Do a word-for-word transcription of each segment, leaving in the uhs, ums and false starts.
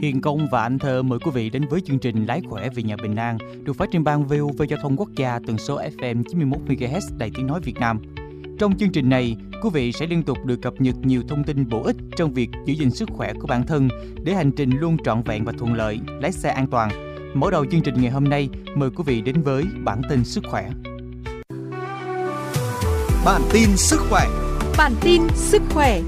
Hiền Công và Anh Thơ mời quý vị đến với chương trình Lái khỏe về nhà bình an, được phát trên ban vê o vê Giao thông Quốc gia tần số ép em chín mươi mốt mê ga héc Đài Tiếng nói Việt Nam. Trong chương trình này, quý vị sẽ liên tục được cập nhật nhiều thông tin bổ ích trong việc giữ gìn sức khỏe của bản thân để hành trình luôn trọn vẹn và thuận lợi, lái xe an toàn. Mở đầu chương trình ngày hôm nay, mời quý vị đến với bản tin sức khỏe. Bản tin sức khỏe. Bản tin sức khỏe.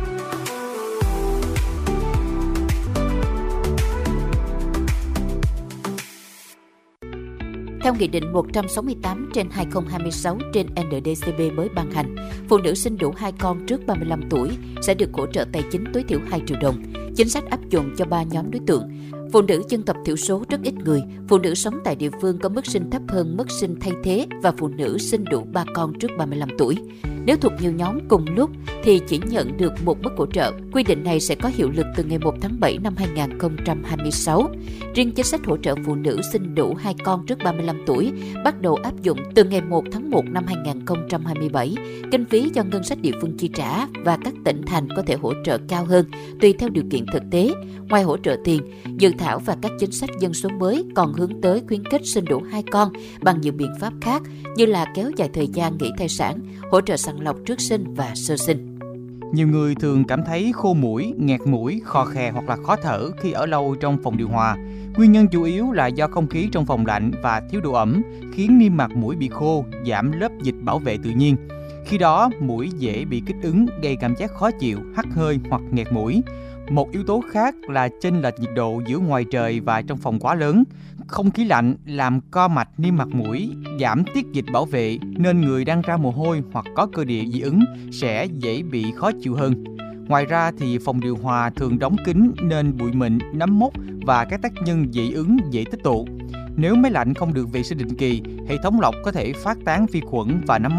Theo Nghị định một trăm sáu mươi tám trên hai nghìn không trăm hai mươi sáu trên en đê xê bê mới ban hành, phụ nữ sinh đủ hai con trước ba mươi lăm tuổi sẽ được hỗ trợ tài chính tối thiểu hai triệu đồng. Chính sách áp dụng cho ba nhóm đối tượng: phụ nữ dân tộc thiểu số rất ít người, phụ nữ sống tại địa phương có mức sinh thấp hơn mức sinh thay thế và phụ nữ sinh đủ ba con trước ba mươi lăm tuổi. Nếu thuộc nhiều nhóm cùng lúc thì chỉ nhận được một mức hỗ trợ. Quy định này sẽ có hiệu lực từ ngày một tháng bảy năm hai nghìn không trăm hai mươi sáu. Riêng chính sách hỗ trợ phụ nữ sinh đủ hai con trước ba mươi lăm tuổi bắt đầu áp dụng từ ngày một tháng một năm hai nghìn không trăm hai mươi bảy. Kinh phí do ngân sách địa phương chi trả và các tỉnh thành có thể hỗ trợ cao hơn tùy theo điều kiện thực tế. Ngoài hỗ trợ tiền, dự thảo và các chính sách dân số mới còn hướng tới khuyến khích sinh đủ hai con bằng nhiều biện pháp khác như là kéo dài thời gian nghỉ thai sản, hỗ trợ sàng lọc trước sinh và sơ sinh. Nhiều người thường cảm thấy khô mũi, nghẹt mũi, khò khè hoặc là khó thở khi ở lâu trong phòng điều hòa. Nguyên nhân chủ yếu là do không khí trong phòng lạnh và thiếu độ ẩm khiến niêm mạc mũi bị khô, giảm lớp dịch bảo vệ tự nhiên. Khi đó, mũi dễ bị kích ứng, gây cảm giác khó chịu, hắt hơi hoặc nghẹt mũi. Một yếu tố khác là chênh lệch nhiệt độ giữa ngoài trời và trong phòng quá lớn. Không khí lạnh làm co mạch niêm mạc mũi, giảm tiết dịch bảo vệ nên người đang ra mồ hôi hoặc có cơ địa dị ứng sẽ dễ bị khó chịu hơn. Ngoài ra thì phòng điều hòa thường đóng kín nên bụi mịn, nấm mốc và các tác nhân dị ứng dễ tích tụ. Nếu máy lạnh không được vệ sinh định kỳ, hệ thống lọc có thể phát tán vi khuẩn và nấm